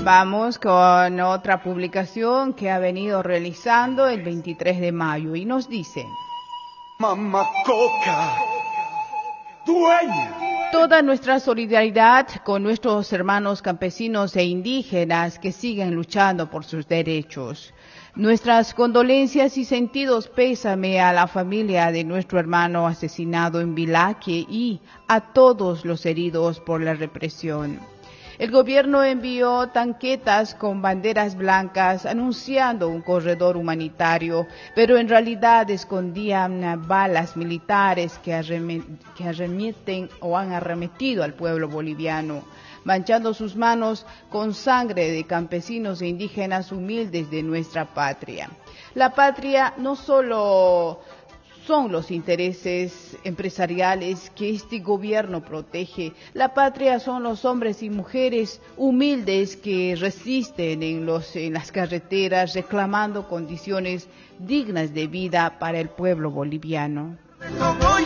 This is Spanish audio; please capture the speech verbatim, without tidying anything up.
Vamos con otra publicación que ha venido realizando el veintitrés de mayo y nos dice: Mamá Coca, dueña. Toda nuestra solidaridad con nuestros hermanos campesinos e indígenas que siguen luchando por sus derechos. Nuestras condolencias y sentidos pésame a la familia de nuestro hermano asesinado en Vilaque y a todos los heridos por la represión. El gobierno envió tanquetas con banderas blancas anunciando un corredor humanitario, pero en realidad escondían balas militares que, que arremeten o han arremetido al pueblo boliviano, manchando sus manos con sangre de campesinos e indígenas humildes de nuestra patria. La patria no solo son los intereses empresariales que este gobierno protege. La patria son los hombres y mujeres humildes que resisten en, los, en las carreteras reclamando condiciones dignas de vida para el pueblo boliviano.